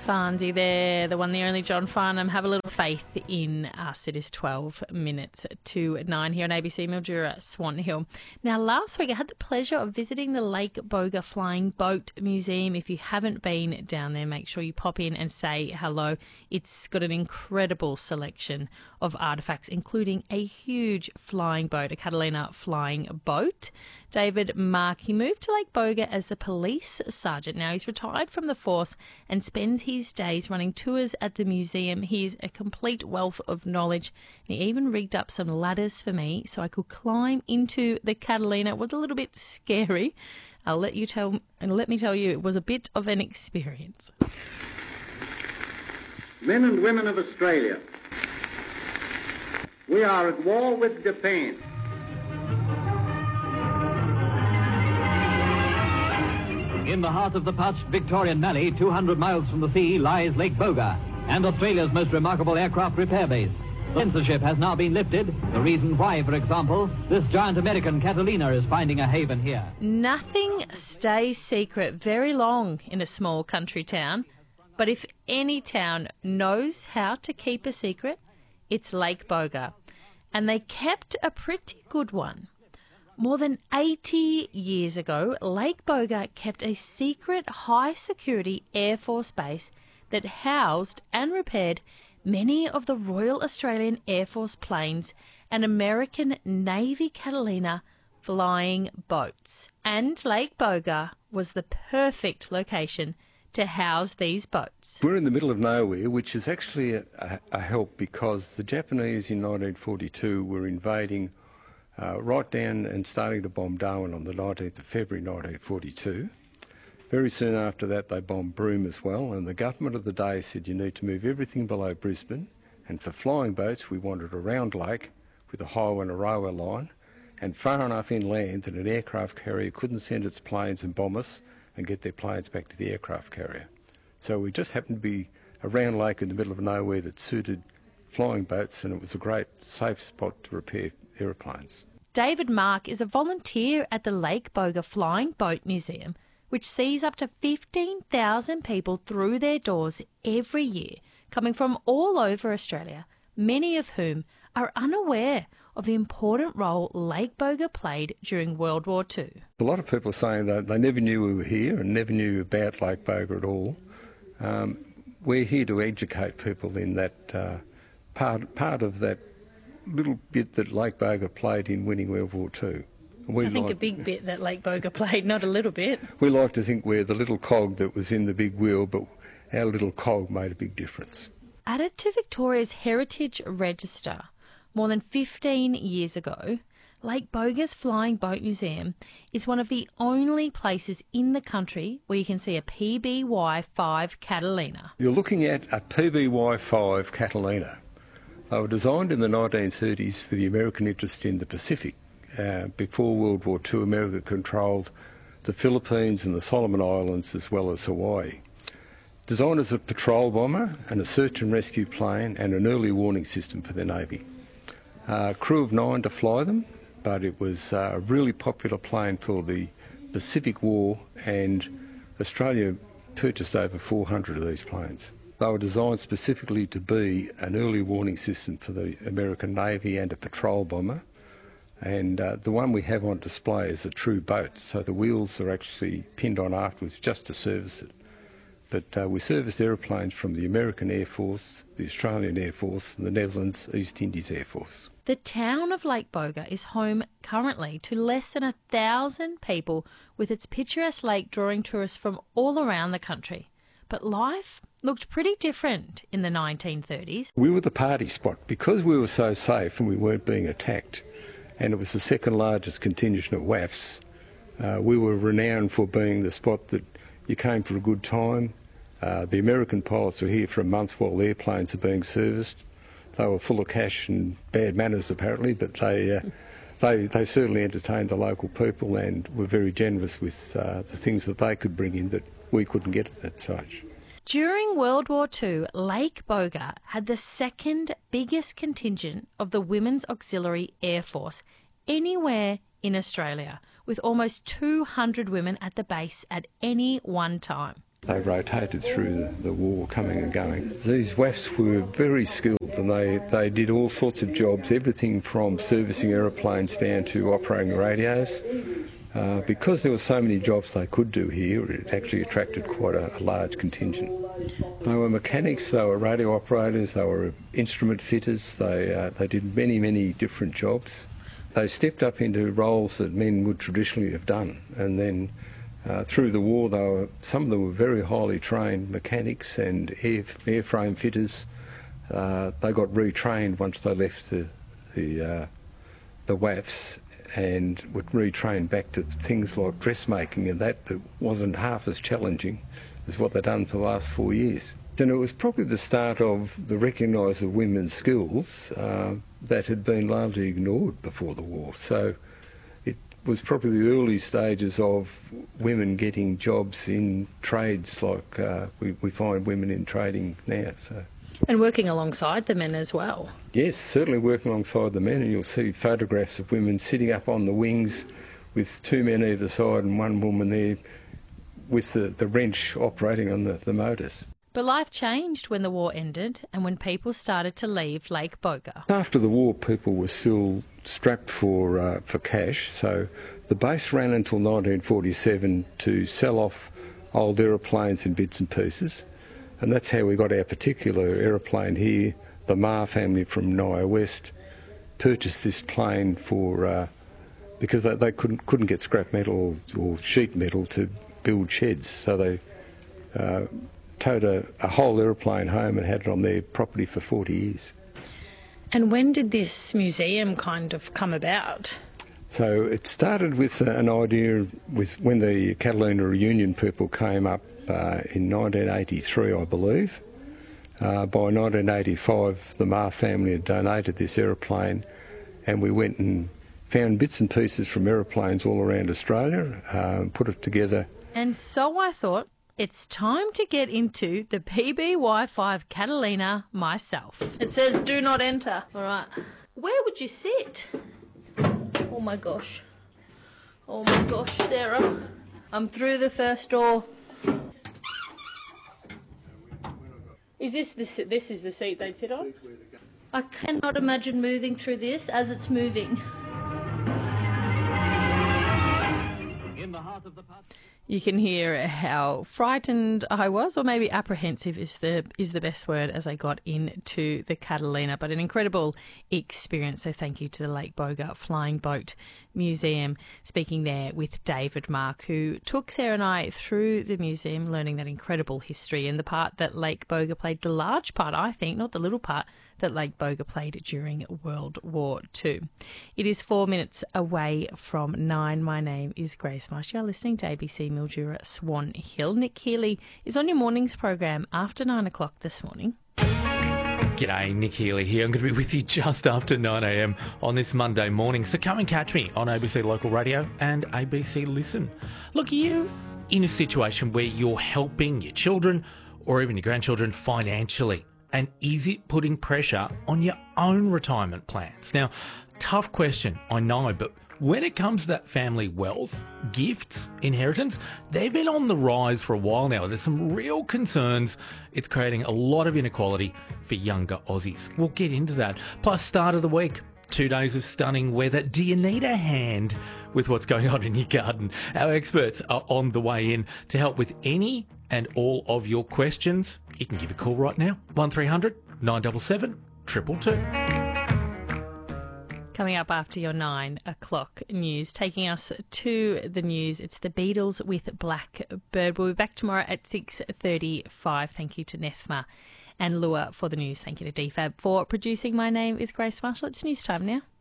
Farnsey there, the one, the only John Farnham. Have a little faith in us. It is 12 minutes to 9 here on ABC Mildura, Swan Hill. Now, last week I had the pleasure of visiting the Lake Boga Flying Boat Museum. If you haven't been down there, make sure you pop in and say hello. It's got an incredible selection of artefacts, including a huge flying boat, a Catalina flying boat. David Mark, he moved to Lake Boga as a police sergeant. Now he's retired from the force and spends his days running tours at the museum. He's a complete wealth of knowledge. He even rigged up some ladders for me so I could climb into the Catalina. It was a little bit scary. Let me tell you, it was a bit of an experience. Men and women of Australia, we are at war with Japan. In the heart of the parched Victorian Mallee, 200 miles from the sea, lies Lake Boga, and Australia's most remarkable aircraft repair base. The censorship has now been lifted. The reason why, for example, this giant American Catalina is finding a haven here. Nothing stays secret very long in a small country town, but if any town knows how to keep a secret, it's Lake Boga. And they kept a pretty good one. More than 80 years ago, Lake Boga kept a secret high-security Air Force base that housed and repaired many of the Royal Australian Air Force planes and American Navy Catalina flying boats. And Lake Boga was the perfect location to house these boats. We're in the middle of nowhere, which is actually a help because the Japanese in 1942 were invading right down and starting to bomb Darwin on the 19th of February 1942. Very soon after that they bombed Broome as well, and the government of the day said you need to move everything below Brisbane, and for flying boats we wanted a round lake with a highway and a railway line and far enough inland that an aircraft carrier couldn't send its planes and bomb us and get their planes back to the aircraft carrier. So we just happened to be a round lake in the middle of nowhere that suited flying boats, and it was a great safe spot to repair aeroplanes. David Mark is a volunteer at the Lake Boga Flying Boat Museum, which sees up to 15,000 people through their doors every year, coming from all over Australia, many of whom are unaware of the important role Lake Boga played during World War II. A lot of people are saying that they never knew we were here and never knew about Lake Boga at all. We're here to educate people in that part of that little bit that Lake Boga played in winning World War II. I think a big bit that Lake Boga played, not a little bit. We like to think we're the little cog that was in the big wheel, but our little cog made a big difference. Added to Victoria's Heritage Register more than 15 years ago, Lake Boga's Flying Boat Museum is one of the only places in the country where you can see a PBY-5 Catalina. You're looking at a PBY-5 Catalina. They were designed in the 1930s for the American interest in the Pacific. Before World War II, America controlled the Philippines and the Solomon Islands as well as Hawaii. Designed as a patrol bomber and a search and rescue plane and an early warning system for their Navy. Crew of 9 to fly them, but it was a really popular plane for the Pacific War, and Australia purchased over 400 of these planes. They were designed specifically to be an early warning system for the American Navy and a patrol bomber. And the one we have on display is a true boat, so the wheels are actually pinned on afterwards just to service it. But we serviced aeroplanes from the American Air Force, the Australian Air Force, and the Netherlands East Indies Air Force. The town of Lake Boga is home currently to less than 1,000 people, with its picturesque lake drawing tourists from all around the country. But life looked pretty different in the 1930s. We were the party spot because we were so safe and we weren't being attacked, and it was the second largest contingent of WAFs. We were renowned for being the spot that you came for a good time. The American pilots were here for a month while the airplanes are being serviced. They were full of cash and bad manners apparently, but they certainly entertained the local people and were very generous with the things that they could bring in that we couldn't get at that stage. During World War II, Lake Boga had the second biggest contingent of the Women's Auxiliary Air Force anywhere in Australia, with almost 200 women at the base at any one time. They rotated through the war, coming and going. These WAFs were very skilled, and they did all sorts of jobs, everything from servicing aeroplanes down to operating radios. Because there were so many jobs they could do here, it actually attracted quite a large contingent. They were mechanics, they were radio operators, they were instrument fitters, they did many, many different jobs. They stepped up into roles that men would traditionally have done, and then through the war some of them were very highly trained mechanics and airframe fitters. They got retrained once they left the WAFs, and would retrain back to things like dressmaking and that wasn't half as challenging as what they'd done for the last 4 years. And it was probably the start of the recognising of women's skills that had been largely ignored before the war. So it was probably the early stages of women getting jobs in trades like we find women in trading now. So. And working alongside the men as well. Yes, certainly working alongside the men, and you'll see photographs of women sitting up on the wings with two men either side and one woman there with the wrench operating on the motors. But life changed when the war ended and when people started to leave Lake Boga. After the war, people were still strapped for cash, so the base ran until 1947 to sell off old aeroplanes in bits and pieces. And that's how we got our particular aeroplane here. The Ma family from Naya West purchased this plane because they couldn't get scrap metal or sheet metal to build sheds. So they towed a whole aeroplane home and had it on their property for 40 years. And when did this museum kind of come about? So it started with an idea with when the Catalina reunion people came up in 1983, I believe. By 1985, the Ma family had donated this aeroplane, and we went and found bits and pieces from aeroplanes all around Australia, put it together. And so I thought, it's time to get into the PBY5 Catalina myself. It says do not enter. All right. Where would you sit? Oh my gosh. Oh my gosh, Sarah. I'm through the first door. Is this is the seat they sit on? I cannot imagine moving through this as it's moving. You can hear how frightened I was, or maybe apprehensive is the best word, as I got into the Catalina. But an incredible experience. So thank you to the Lake Boga Flying Boat Museum. Speaking there with David Mark, who took Sarah and I through the museum, learning that incredible history and the part that Lake Boga played, the large part, I think, not the little part, that Lake Boga played during World War II. It is 4 minutes away from 9. My name is Grace Marsh. You're listening to ABC Mildura Swan Hill. Nick Healy is on your mornings program after 9 o'clock this morning. G'day, Nick Healy here. I'm going to be with you just after 9am on this Monday morning. So come and catch me on ABC Local Radio and ABC Listen. Look, are you in a situation where you're helping your children or even your grandchildren financially? And is it putting pressure on your own retirement plans? Now, tough question, I know, but when it comes to that family wealth, gifts, inheritance, they've been on the rise for a while now. There's some real concerns. It's creating a lot of inequality for younger Aussies. We'll get into that. Plus, start of the week, 2 days of stunning weather. Do you need a hand with what's going on in your garden? Our experts are on the way in to help with any and all of your questions. You can give a call right now, 1300 977 222. Coming up after your 9 o'clock news, taking us to the news, it's the Beatles with Blackbird. We'll be back tomorrow at 6:35. Thank you to Nethma and Lua for the news. Thank you to DFAB for producing. My name is Grace Marshall. It's news time now.